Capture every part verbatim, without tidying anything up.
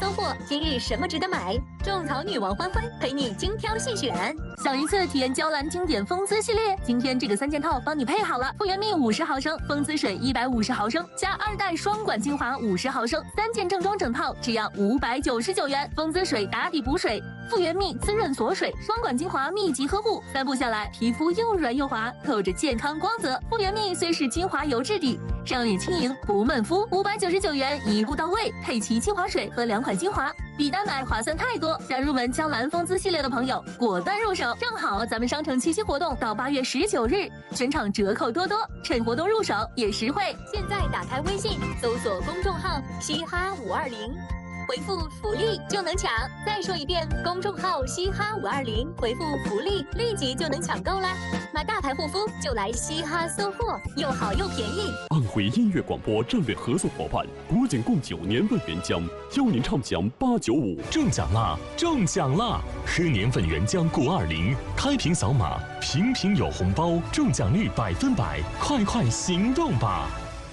搜货，今日什么值得买？种草女王欢欢陪你精挑细选。 上一次体验娇兰经典风姿系列，今天这个三件套帮你配好了：复原蜜五十毫升，风姿水一百五十毫升，加二代双管精华五十毫升，三件正装整套只要五百九十九元。风姿水打底补水，复原蜜滋润锁水，双管精华密集呵护，三步下来，皮肤又软又滑，透着健康光泽。复原蜜虽是精华油质地，上脸轻盈不闷肤，五百九十九元一步到位，配齐精华水和两款精华，比单买划算太多。想入门娇兰风姿系列的朋友，果断入手。正好咱们商城七夕活动到八月十九日，全场折扣多多，趁活动入手也实惠。 现在打开微信，搜索公众号嘻哈五二零。回复福利就能抢，再说一遍，公众号嘻哈五二零，回复福利立即就能抢购啦！买大牌护肤就来嘻哈搜货，又好又便宜。 安徽音乐广播战略合作伙伴国检共九年份原浆，邀您畅享八九五中奖啦！中奖啦！喝年份原浆过二零，开瓶扫码，瓶瓶有红包，中奖率百分百，快快行动吧！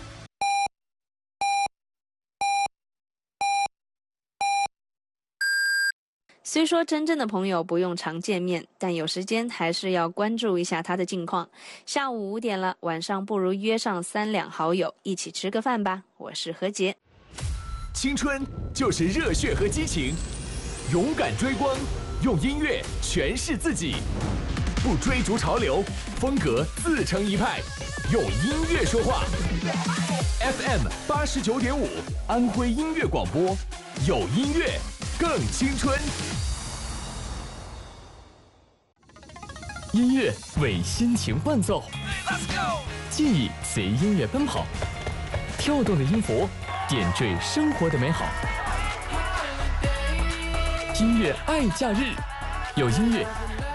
虽说真正的朋友不用常见面，但有时间还是要关注一下他的近况。下午五点了，晚上不如约上三两好友一起吃个饭吧。我是何洁。 青春就是热血和激情，勇敢追光，用音乐诠释自己，不追逐潮流，风格自成一派，用音乐说话。F M 八十九点五，安徽音乐广播，有音乐更青春。 音乐为心情伴奏，记忆随音乐奔跑，跳动的音符点缀生活的美好。音乐爱假日，有音乐